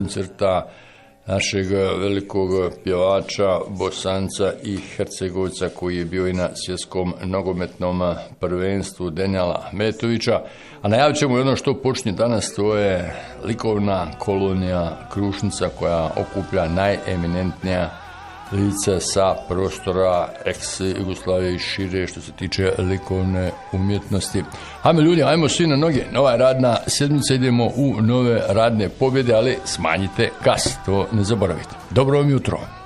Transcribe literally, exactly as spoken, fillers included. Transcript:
koncerta našeg velikog pjevača, Bosanca i Hercegovca koji je bio i na svjetskom nogometnom prvenstvu Denjala Ahmetovića. A najavit ćemo ono što počinje danas, to je likovna kolonija Krušnica koja okuplja najeminentnija lica sa prostora ex-Jugoslavije i šire što se tiče likovne umjetnosti. Hajmo ljudi, hajmo svi na noge. Nova je radna sedmica, idemo u nove radne pobjede, ali smanjite gas, to ne zaboravite. Dobro vam jutro.